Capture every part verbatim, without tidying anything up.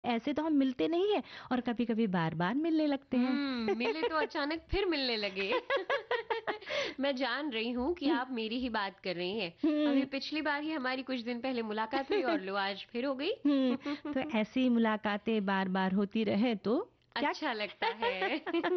ऐसे तो हम मिलते नहीं है और कभी कभी बार बार मिलने लगते हैं। हम्म, मिले तो अचानक फिर मिलने लगे। मैं जान रही हूँ कि आप मेरी ही बात कर रही हैं। अभी हम्म। पिछली बार ही हमारी कुछ दिन पहले मुलाकात हुई और लो आज फिर हो गई। हम्म, तो ऐसी मुलाकातें बार बार होती रहे तो क्या। अच्छा लगता है।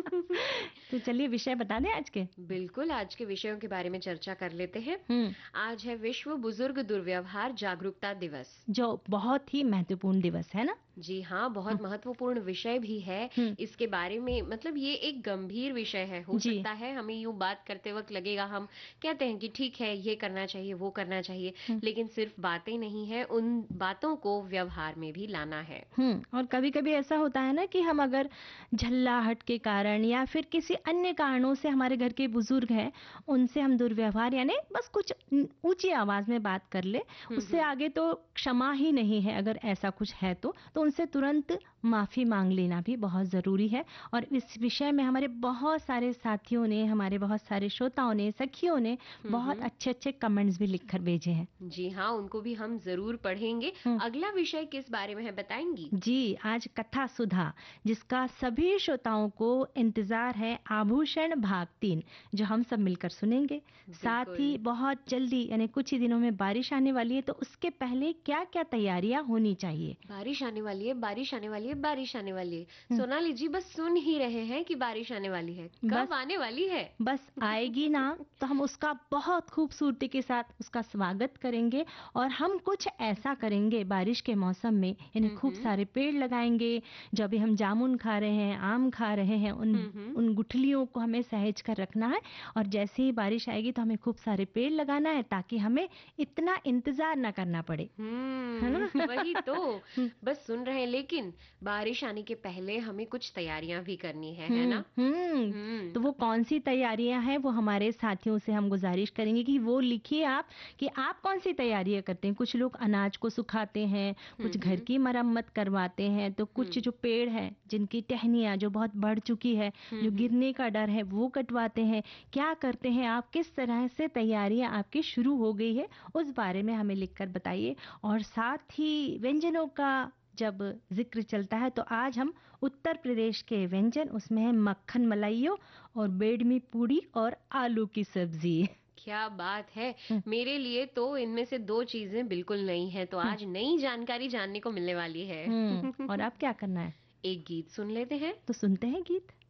तो चलिए विषय बता दें आज के। बिल्कुल, आज के विषयों के बारे में चर्चा कर लेते हैं। हम्म। आज है विश्व बुजुर्ग दुर्व्यवहार जागरूकता दिवस। जो बहुत ही महत्वपूर्ण दिवस है ना। जी हाँ, बहुत हम्म। महत्वपूर्ण विषय भी है। हम्म। इसके बारे में मतलब ये एक गंभीर विषय है। हो जी। सकता है हमें यूं बात करते वक्त लगेगा, हम कहते हैं कि ठीक है ये करना चाहिए वो करना चाहिए, हम्म। लेकिन सिर्फ बातें नहीं है, उन बातों को व्यवहार में भी लाना है। हम्म। और कभी कभी ऐसा होता है ना कि हम अगर झल्लाहट के कारण या फिर किसी अन्य कारणों से हमारे घर के बुजुर्ग हैं, उनसे हम दुर्व्यवहार यानी बस कुछ ऊंची आवाज में बात कर ले, हम्म उससे हम्म आगे तो क्षमा ही नहीं है। अगर ऐसा कुछ है तो तो उनसे तुरंत माफी मांग लेना भी बहुत जरूरी है। और इस विषय में हमारे बहुत सारे साथियों ने, हमारे बहुत सारे श्रोताओं ने, सखियों ने हम्म बहुत हम्म। अच्छे अच्छे कमेंट्स भी लिखकर भेजे हैं। जी हाँ, उनको भी हम जरूर पढ़ेंगे। हम्म। अगला विषय किस बारे में है बताएंगी? जी, आज कथा सुधा, जिसका सभी श्रोताओं को इंतजार है, आभूषण भाग तीन, जो हम सब मिलकर सुनेंगे। साथ बिल्कुल। ही बहुत जल्दी यानी कुछ ही दिनों में बारिश आने वाली है, तो उसके पहले क्या क्या तैयारियां होनी चाहिए। बारिश आने वाली है, बारिश आने वाली है, बारिश आने वाली है। हम्म। सोनाली जी बस सुन ही रहे हैं कि बारिश आने वाली है, कब बस आने वाली है? बस आएगी ना, तो हम उसका बहुत खूबसूरती के साथ उसका स्वागत करेंगे। और हम कुछ ऐसा करेंगे बारिश के मौसम में, यानी हम्म खूब हम्म सारे पेड़ लगाएंगे। जो अभी हम जामुन खा रहे हैं, आम खा रहे हैं, उन हम्म हम्म उन गुठलियों को हमें सहेज कर रखना है। और जैसे ही बारिश आएगी तो हमें खूब सारे पेड़ लगाना है, ताकि हमें इतना इंतजार ना करना पड़े, है ना। हम्म, वही तो। बस सुन रहे हैं, लेकिन बारिश आने के पहले हमें कुछ तैयारियां भी करनी है है हम्म। ना? हम्म। हम्म। तो वो कौन सी तैयारियां हैं, वो हमारे साथियों से हम गुजारिश करेंगे कि वो लिखिए आप, कि आप कौन सी तैयारियां करते हैं। कुछ लोग अनाज को सुखाते हैं, हम्म कुछ घर हम्म की मरम्मत करवाते हैं, तो कुछ हम्म जो पेड़ हैं जिनकी टहनियां जो बहुत बढ़ चुकी है, हम्म जो हम्म। गिरने का डर है, वो कटवाते हैं। क्या करते हैं आप, किस तरह से तैयारियां आपकी शुरू हो गई है, उस बारे में हमें लिखकर बताइए। और साथ ही व्यंजनों का जब जिक्र चलता है, तो आज हम उत्तर प्रदेश के व्यंजन, उसमें है मक्खन मलाइयो और बेडमी पूड़ी और आलू की सब्जी। क्या बात है। हम्म। मेरे लिए तो इनमें से दो चीजें बिल्कुल नई हैं, तो हम्म। आज नई जानकारी जानने को मिलने वाली है। हम्म। और आप क्या करना है, एक गीत सुन लेते हैं। तो सुनते हैं गीत।